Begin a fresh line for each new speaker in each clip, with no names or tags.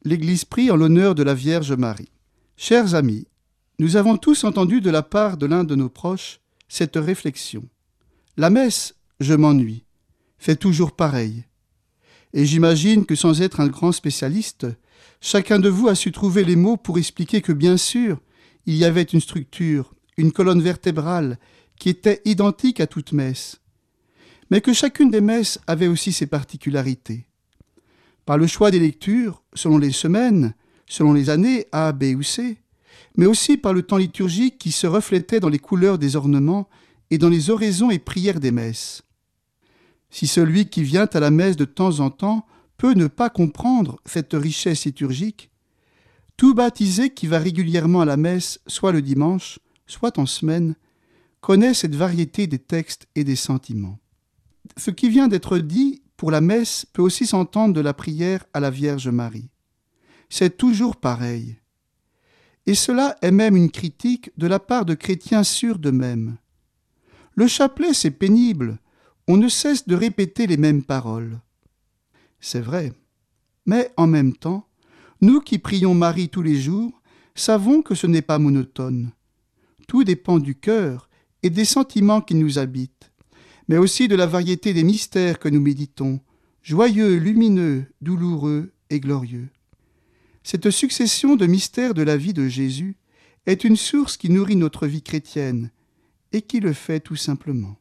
l'Église prie en l'honneur de la Vierge Marie. Chers amis, nous avons tous entendu de la part de l'un de nos proches cette réflexion. La messe, je m'ennuie, fait toujours pareil. Et j'imagine que sans être un grand spécialiste, chacun de vous a su trouver les mots pour expliquer que bien sûr, il y avait une structure, une colonne vertébrale qui était identique à toute messe, mais que chacune des messes avait aussi ses particularités. Par le choix des lectures, selon les semaines, selon les années A, B ou C, mais aussi par le temps liturgique qui se reflétait dans les couleurs des ornements et dans les oraisons et prières des messes. Si celui qui vient à la messe de temps en temps peut ne pas comprendre cette richesse liturgique, tout baptisé qui va régulièrement à la messe, soit le dimanche, soit en semaine, connaît cette variété des textes et des sentiments. Ce qui vient d'être dit pour la messe peut aussi s'entendre de la prière à la Vierge Marie. C'est toujours pareil. Et cela est même une critique de la part de chrétiens sûrs d'eux-mêmes. Le chapelet, c'est pénible, on ne cesse de répéter les mêmes paroles. C'est vrai, mais en même temps, nous qui prions Marie tous les jours, savons que ce n'est pas monotone. Tout dépend du cœur et des sentiments qui nous habitent, mais aussi de la variété des mystères que nous méditons, joyeux, lumineux, douloureux et glorieux. Cette succession de mystères de la vie de Jésus est une source qui nourrit notre vie chrétienne et qui le fait tout simplement.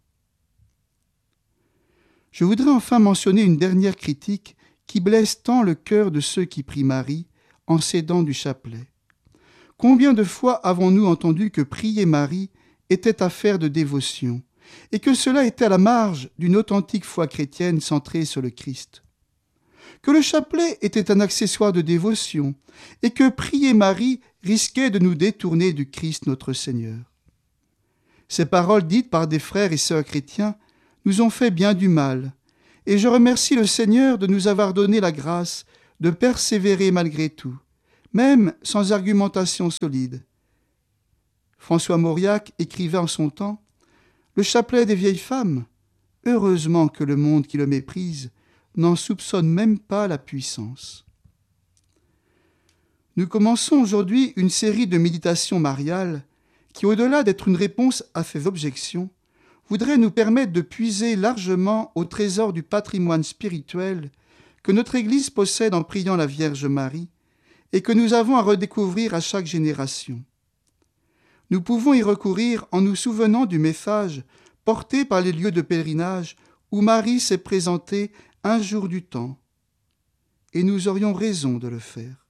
Je voudrais enfin mentionner une dernière critique qui blesse tant le cœur de ceux qui prient Marie en s'aidant du chapelet. Combien de fois avons-nous entendu que prier Marie était affaire de dévotion et que cela était à la marge d'une authentique foi chrétienne centrée sur le Christ? Que le chapelet était un accessoire de dévotion et que prier Marie risquait de nous détourner du Christ notre Seigneur. Ces paroles dites par des frères et sœurs chrétiens nous ont fait bien du mal, et je remercie le Seigneur de nous avoir donné la grâce de persévérer malgré tout, même sans argumentation solide. François Mauriac écrivait en son temps « Le chapelet des vieilles femmes, heureusement que le monde qui le méprise n'en soupçonne même pas la puissance. » Nous commençons aujourd'hui une série de méditations mariales qui, au-delà d'être une réponse à ces objections, voudrait nous permettre de puiser largement au trésor du patrimoine spirituel que notre Église possède en priant la Vierge Marie et que nous avons à redécouvrir à chaque génération. Nous pouvons y recourir en nous souvenant du message porté par les lieux de pèlerinage où Marie s'est présentée un jour du temps, et nous aurions raison de le faire.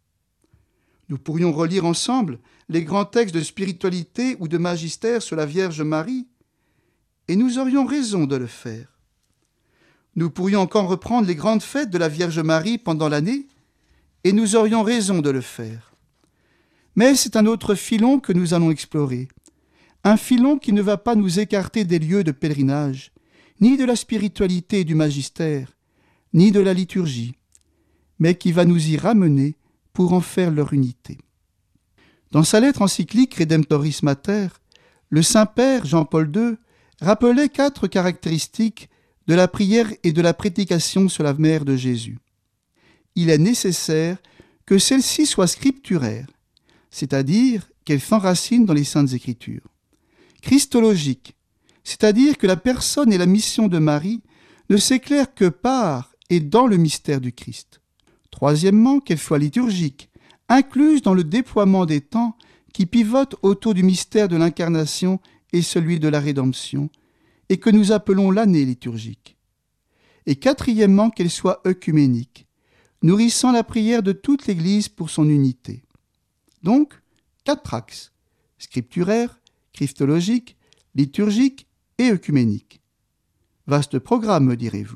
Nous pourrions relire ensemble les grands textes de spiritualité ou de magistère sur la Vierge Marie, et nous aurions raison de le faire. Nous pourrions encore reprendre les grandes fêtes de la Vierge Marie pendant l'année, et nous aurions raison de le faire. Mais c'est un autre filon que nous allons explorer, un filon qui ne va pas nous écarter des lieux de pèlerinage, ni de la spiritualité et du magistère, ni de la liturgie, mais qui va nous y ramener pour en faire leur unité. Dans sa lettre encyclique Redemptoris Mater, le Saint-Père Jean-Paul II rappelait 4 caractéristiques de la prière et de la prédication sur la mère de Jésus. Il est nécessaire que celle-ci soit scripturaire, c'est-à-dire qu'elle s'enracine dans les Saintes Écritures. Christologique, c'est-à-dire que la personne et la mission de Marie ne s'éclairent que par et dans le mystère du Christ. Troisièmement, qu'elle soit liturgique, incluse dans le déploiement des temps qui pivotent autour du mystère de l'incarnation et celui de la rédemption, et que nous appelons l'année liturgique. Et quatrièmement, qu'elle soit œcuménique, nourrissant la prière de toute l'Église pour son unité. Donc, 4 axes, scripturaire, christologique, liturgique et œcuménique. Vaste programme, me direz-vous.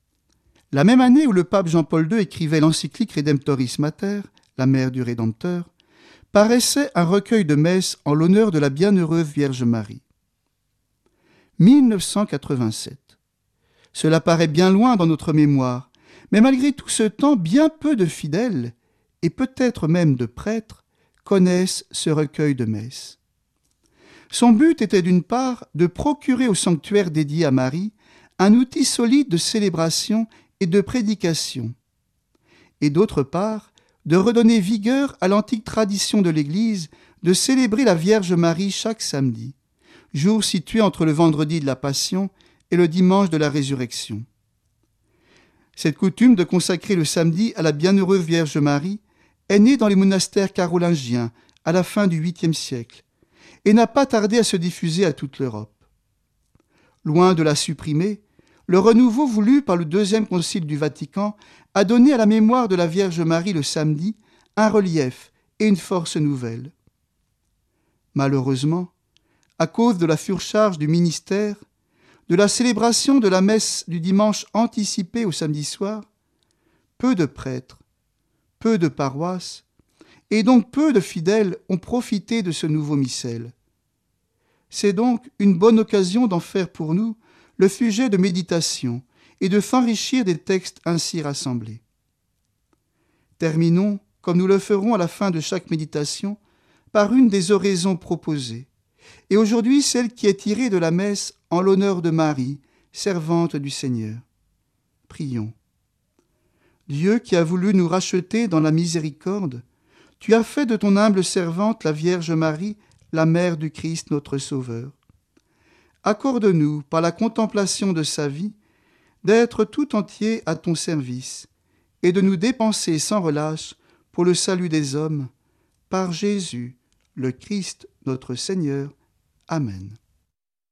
La même année où le pape Jean-Paul II écrivait l'encyclique Redemptoris Mater, la mère du Rédempteur, paraissait un recueil de messes en l'honneur de la bienheureuse Vierge Marie. 1987. Cela paraît bien loin dans notre mémoire, mais malgré tout ce temps, bien peu de fidèles, et peut-être même de prêtres, connaissent ce recueil de messes. Son but était d'une part de procurer au sanctuaire dédié à Marie un outil solide de célébration et de prédication, et d'autre part de redonner vigueur à l'antique tradition de l'Église de célébrer la Vierge Marie chaque samedi, jour situé entre le vendredi de la Passion et le dimanche de la Résurrection. Cette coutume de consacrer le samedi à la bienheureuse Vierge Marie est née dans les monastères carolingiens à la fin du 8e siècle et n'a pas tardé à se diffuser à toute l'Europe. Loin de la supprimer, le renouveau voulu par le Deuxième Concile du Vatican a donné à la mémoire de la Vierge Marie le samedi un relief et une force nouvelle. Malheureusement, à cause de la surcharge du ministère, de la célébration de la messe du dimanche anticipée au samedi soir, peu de prêtres, peu de paroisses, et donc peu de fidèles ont profité de ce nouveau missel. C'est donc une bonne occasion d'en faire pour nous le sujet de méditation et de s'enrichir des textes ainsi rassemblés. Terminons, comme nous le ferons à la fin de chaque méditation, par une des oraisons proposées, et aujourd'hui celle qui est tirée de la messe en l'honneur de Marie, servante du Seigneur. Prions. Dieu qui a voulu nous racheter dans la miséricorde, tu as fait de ton humble servante la Vierge Marie, la mère du Christ notre Sauveur. Accorde-nous, par la contemplation de sa vie, d'être tout entier à ton service et de nous dépenser sans relâche pour le salut des hommes, par Jésus, le Christ notre Seigneur. Amen.